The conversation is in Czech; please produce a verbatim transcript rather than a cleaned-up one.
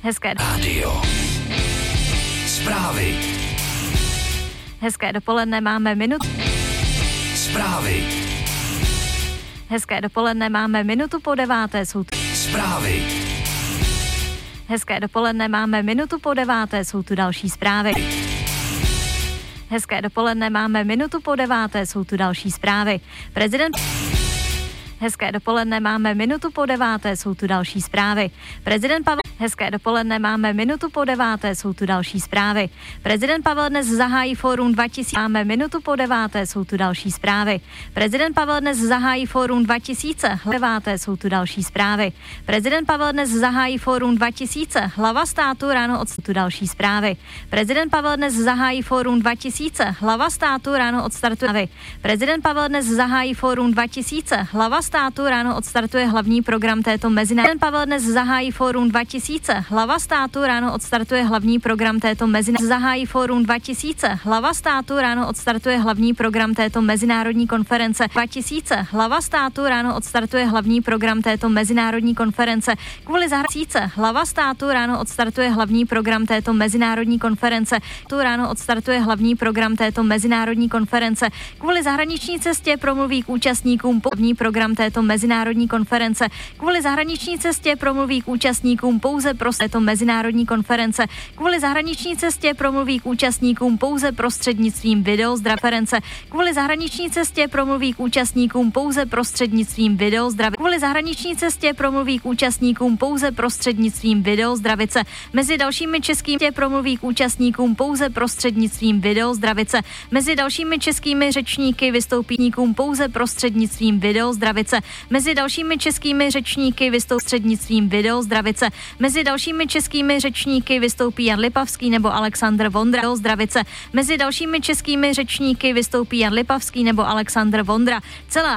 Hezké rádio. Zprávy. Hezké dopoledne, máme minutu. Zprávy. Hezké dopoledne, máme minutu po deváté. Jsou tu Zprávy. Hezké dopoledne, máme minutu po deváté. Jsou tu další zprávy. Hezké dopoledne, máme minutu po deváté. Jsou tu další zprávy. Prezident Hezké dopoledne, máme minutu po deváté, jsou tu další zprávy. Prezident Pavel Hezké dopoledne, máme minutu po deváté, jsou tu další zprávy. Prezident Pavel dnes zahájí fórum dva tisíce. Máme minutu po deváté, jsou tu další zprávy. Prezident Pavel dnes zahájí fórum dva tisíce. Deváté jsou tu další zprávy. Prezident Pavel dnes zahájí fórum dva tisíce. Hlava státu ráno od tu další zprávy. Prezident Pavel dnes zahájí fórum dva tisíce. Hlava státu ráno odstartuje. Prezident Pavel dnes zahájí fórum dva tisíce. Hlava státu ráno odstartuje hlavní program této mezinárodní. Pavel dnes zahájí fórum dva tisíce. Hlava státu ráno odstartuje hlavní program této mezinárodní. Zahájí fórum dva tisíce. Hlava státu ráno odstartuje hlavní program této mezinárodní konference. dva tisíce. Hlava státu ráno odstartuje hlavní program této mezinárodní konference. Kvůli zahraničí. Hlava státu ráno odstartuje hlavní program této mezinárodní konference. Tu ráno odstartuje hlavní program této mezinárodní konference. Kvůli zahraniční cestě promluví k účastníkům hlavní program této mezinárodní konference. Kvůli zahraniční cestě promluví k účastníkům pouze pro této mezinárodní konference. Kvůli zahraniční cestě promluví k účastníkům pouze prostřednictvím videozdravence. Kvůli zahraniční cestě promluví k účastníkům pouze prostřednictvím videozdraví. Kvůli zahraniční cestě promluví k účastníkům pouze prostřednictvím videozdravice. Mezi dalšími českými promluví k účastníkům pouze prostřednictvím videozdravice. Mezi dalšími českými řečníky vystoupíníkům pouze prostřednictvím videozdravice. Mezi dalšími českými řečníky vystoupí prostřednictvím videozdravice. Mezi dalšími českými řečníky vystoupí Jan Lipavský nebo Alexandr Vondra. Zdravice. Mezi dalšími českými řečníky vystoupí Jan Lipavský nebo Alexandr Vondra. Celá